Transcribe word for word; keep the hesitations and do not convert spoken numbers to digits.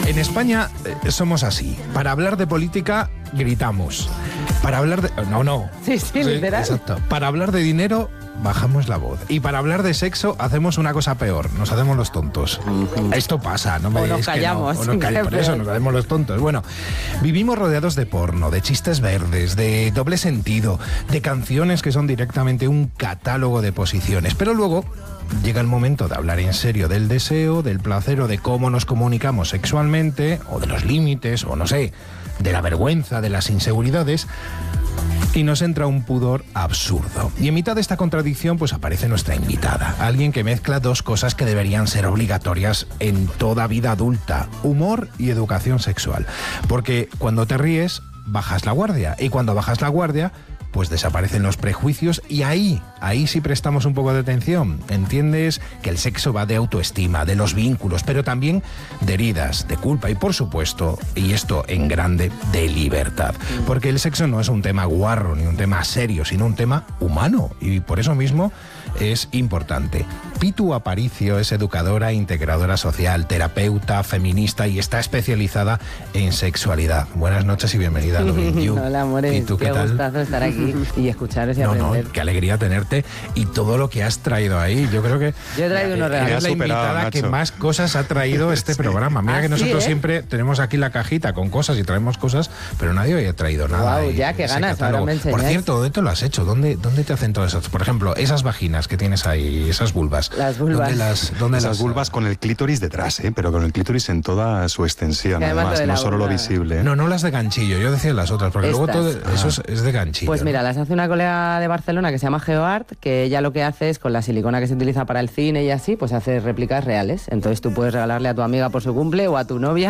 En España eh, somos así. Para hablar de política, gritamos. Para hablar de... No, no. Sí, sí, literal. Exacto. Para hablar de dinero, bajamos la voz. Y para hablar de sexo, hacemos una cosa peor. Nos hacemos los tontos. Uh-huh. Esto pasa, no me o digáis nos callamos, que no. O nos callamos. Por eso nos hacemos los tontos. Bueno, vivimos rodeados de porno, de chistes verdes, de doble sentido, de canciones que son directamente un catálogo de posiciones. Pero luego llega el momento de hablar en serio del deseo, del placer o de cómo nos comunicamos sexualmente, o de los límites, o no sé, de la vergüenza, de las inseguridades, y nos entra un pudor absurdo. Y en mitad de esta contradicción, pues aparece nuestra invitada, alguien que mezcla dos cosas que deberían ser obligatorias en toda vida adulta: humor y educación sexual. Porque cuando te ríes, bajas la guardia, y cuando bajas la guardia, pues desaparecen los prejuicios, y ahí, ahí sí prestamos un poco de atención. Entiendes que el sexo va de autoestima, de los vínculos, pero también de heridas, de culpa y, por supuesto, y esto en grande, de libertad. Porque el sexo no es un tema guarro ni un tema serio, sino un tema humano, y por eso mismo es importante. Pitu Aparicio es educadora, integradora social, terapeuta, feminista y está especializada en sexualidad. Buenas noches y bienvenida a Lovin' You. Hola, amores. ¿Y tú qué, qué tal? gustazo estar aquí y escucharos y no, aprender. No, qué alegría tenerte y todo lo que has traído ahí. Yo creo que Yo he traído unos regalos. Es la invitada Nacho. que más cosas ha traído este sí. programa. Mira ¿Ah, que nosotros sí, eh? siempre tenemos aquí la cajita con cosas y traemos cosas, pero nadie hoy ha traído nada. Wow, ya, qué ganas, ahora me enseñáis. Por cierto, ¿dónde te lo has hecho? ¿Dónde, dónde te hacen todas esas? Por ejemplo, esas vaginas que tienes ahí, esas vulvas. Las vulvas. ¿Dónde las, dónde esas las... vulvas con el clítoris detrás, ¿eh? Pero con el clítoris en toda su extensión, además, no solo lo visible. ¿eh? No, no las de ganchillo, yo decía las otras, porque Estas. luego todo eso es, es de ganchillo. Pues mira, las hace una colega de Barcelona que se llama GeoArt, que ella lo que hace es, con la silicona que se utiliza para el cine y así, pues hace réplicas reales. Entonces tú puedes regalarle a tu amiga por su cumple o a tu novia